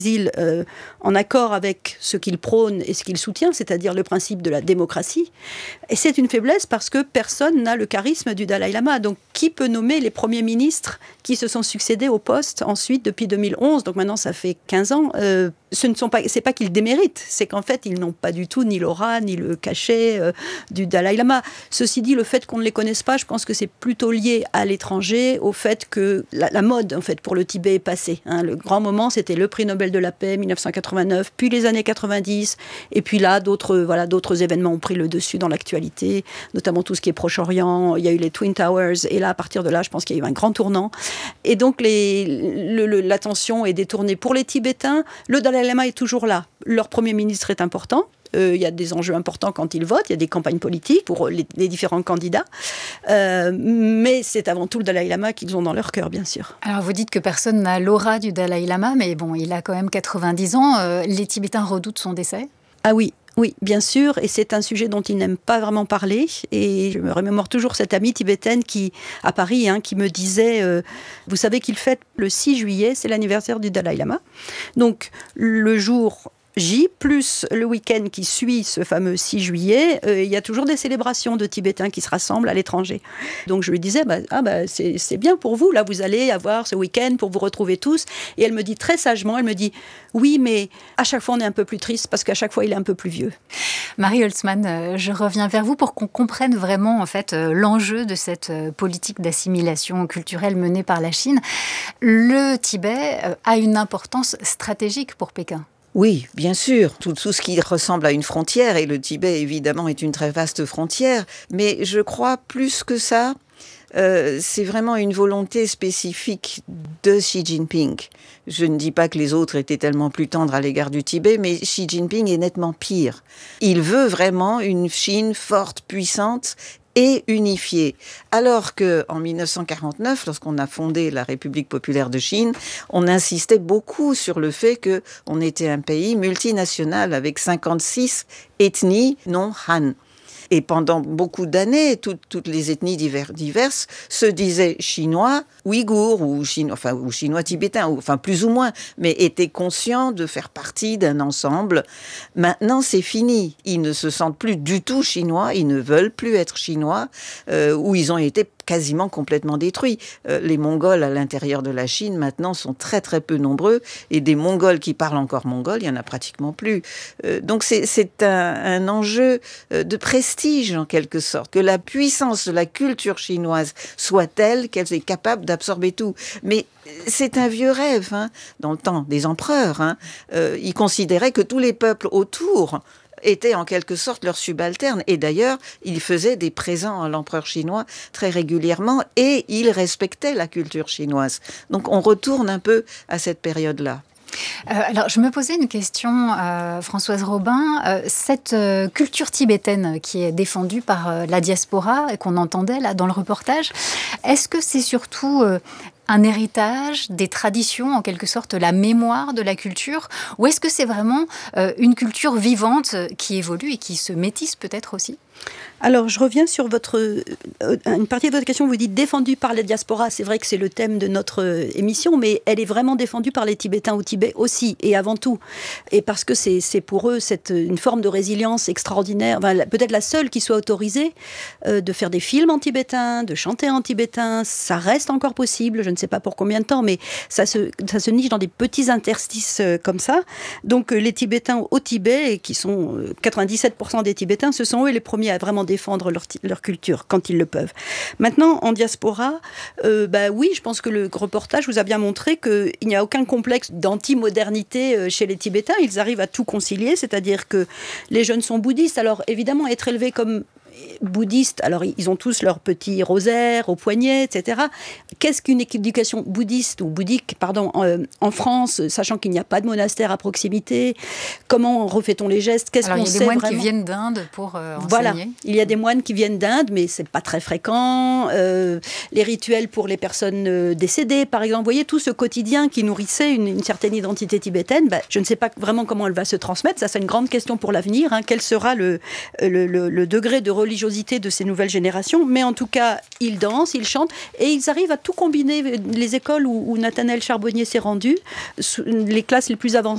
îles en accord avec ce qu'il prône et ce qu'il soutient, c'est-à-dire le principe de la démocratie. Et c'est une faiblesse parce que personne n'a le charisme du Dalai Lama. Donc, qui peut nommer les premiers ministres qui se sont succédés au poste ensuite depuis 2011 ? Donc maintenant, ça fait 15 ans. C'est pas qu'ils déméritent, c'est qu'en fait, ils n'ont pas du tout ni l'aura, ni le cachet du Dalai Lama. Ceci dit, le fait qu'on ne les connaisse pas, je pense que c'est plutôt lié à l'étranger, au fait que la mode, en fait, pour le Tibet est passée. Le grand moment, c'était le prix Nobel de la paix, 1989, puis les années 90, et puis là, d'autres événements ont pris le dessus dans l'actualité, notamment tout ce qui est Proche-Orient. Il y a eu les Twin Towers, et là, à partir de là, je pense qu'il y a eu un grand tournant. Et donc, l'attention est détournée pour les Tibétains. Le Dalai Lama est toujours là. Leur Premier ministre est important. Il y a des enjeux importants quand ils votent. Il y a des campagnes politiques pour les différents candidats. Mais c'est avant tout le Dalai Lama qu'ils ont dans leur cœur, bien sûr. Alors, vous dites que personne n'a l'aura du Dalai Lama, mais bon, il a quand même 90 ans. Les Tibétains redoutent son décès ? Ah oui. Oui, bien sûr, et c'est un sujet dont il n'aime pas vraiment parler. Et je me remémore toujours cette amie tibétaine à Paris, qui me disait vous savez qu'il fête le 6 juillet, c'est l'anniversaire du Dalai Lama. Donc, le jour J, plus le week-end qui suit ce fameux 6 juillet, il y a toujours des célébrations de Tibétains qui se rassemblent à l'étranger. Donc je lui disais, c'est bien pour vous, là vous allez avoir ce week-end pour vous retrouver tous. Et elle me dit très sagement, oui, mais à chaque fois on est un peu plus triste parce qu'à chaque fois il est un peu plus vieux. Marie Holtzman, je reviens vers vous pour qu'on comprenne vraiment en fait l'enjeu de cette politique d'assimilation culturelle menée par la Chine. Le Tibet a une importance stratégique pour Pékin. Oui, bien sûr, tout ce qui ressemble à une frontière, et le Tibet évidemment est une très vaste frontière, mais je crois plus que ça, c'est vraiment une volonté spécifique de Xi Jinping. Je ne dis pas que les autres étaient tellement plus tendres à l'égard du Tibet, mais Xi Jinping est nettement pire. Il veut vraiment une Chine forte, puissante et unifiée. Alors que en 1949, lorsqu'on a fondé la République populaire de Chine, on insistait beaucoup sur le fait que on était un pays multinational avec 56 ethnies non Han. Et pendant beaucoup d'années, toutes les ethnies diverses se disaient chinois, ouïghours ou chinois tibétains, enfin plus ou moins, mais étaient conscients de faire partie d'un ensemble. Maintenant, c'est fini. Ils ne se sentent plus du tout chinois, ils ne veulent plus être chinois, ou ils ont été quasiment complètement détruits. Les Mongols à l'intérieur de la Chine maintenant sont très très peu nombreux, et des Mongols qui parlent encore mongol, il y en a pratiquement plus. Donc c'est un enjeu de prestige en quelque sorte, que la puissance de la culture chinoise soit telle qu'elle est capable d'absorber tout. Mais c'est un vieux rêve, dans le temps des empereurs. Ils considéraient que tous les peuples autour étaient en quelque sorte leurs subalternes. Et d'ailleurs, ils faisaient des présents à l'empereur chinois très régulièrement et ils respectaient la culture chinoise. Donc on retourne un peu à cette période-là. Alors, je me posais une question, Françoise Robin. Cette culture tibétaine qui est défendue par la diaspora et qu'on entendait là dans le reportage, est-ce que c'est surtout un héritage, des traditions, en quelque sorte la mémoire de la culture, ou est-ce que c'est vraiment une culture vivante qui évolue et qui se métisse peut-être aussi ? Alors, je reviens sur une partie de votre question. Vous dites défendue par la diaspora. C'est vrai que c'est le thème de notre émission, mais elle est vraiment défendue par les Tibétains au Tibet aussi, et avant tout. Et parce que c'est pour eux une forme de résilience extraordinaire, peut-être la seule qui soit autorisée, de faire des films en tibétain, de chanter en tibétain. Ça reste encore possible, je ne sais pas pour combien de temps, mais ça se niche dans des petits interstices comme ça. Donc, les Tibétains au Tibet, qui sont 97% des Tibétains, ce sont eux les premiers à vraiment défendre leur culture quand ils le peuvent. Maintenant, en diaspora, oui, je pense que le reportage vous a bien montré qu'il n'y a aucun complexe d'anti-modernité chez les Tibétains. Ils arrivent à tout concilier, c'est-à-dire que les jeunes sont bouddhistes. Alors, évidemment, être élevés comme bouddhistes, alors ils ont tous leur petit rosaire au poignet, etc. Qu'est-ce qu'une éducation bouddhiste ou bouddhique, en France, sachant qu'il n'y a pas de monastère à proximité? Comment refait-on les gestes? Qu'est-ce qu'on sait vraiment? Il y a des moines qui viennent d'Inde pour enseigner. Voilà, il y a des moines qui viennent d'Inde, mais c'est pas très fréquent. Les rituels pour les personnes décédées, par exemple, vous voyez, tout ce quotidien qui nourrissait une certaine identité tibétaine, je ne sais pas vraiment comment elle va se transmettre. Ça, c'est une grande question pour l'avenir. Quel sera le degré de religiosité de ces nouvelles générations? Mais en tout cas, ils dansent, ils chantent, et ils arrivent à tout combiner. Les écoles où Nathanaël Charbonnier s'est rendu, les classes les plus avancées